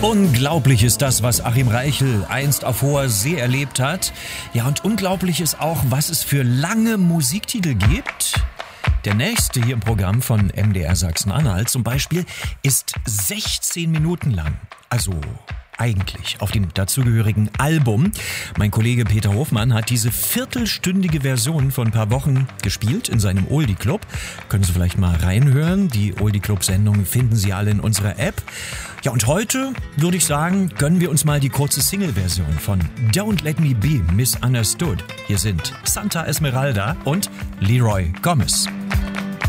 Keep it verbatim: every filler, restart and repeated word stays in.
Unglaublich ist das, was Achim Reichel einst auf hoher See erlebt hat. Ja, und unglaublich ist auch, was es für lange Musiktitel gibt. Der nächste hier im Programm von M D R Sachsen-Anhalt zum Beispiel ist sechzehn Minuten lang. Also eigentlich auf dem dazugehörigen Album. Mein Kollege Peter Hofmann hat diese viertelstündige Version vor ein paar Wochen gespielt in seinem Oldie Club. Können Sie vielleicht mal reinhören. Die Oldie Club Sendungen finden Sie alle in unserer App. Ja, und heute würde ich sagen, gönnen wir uns mal die kurze Single-Version von Don't Let Me Be Misunderstood. Hier sind Santa Esmeralda und Leroy Gomez.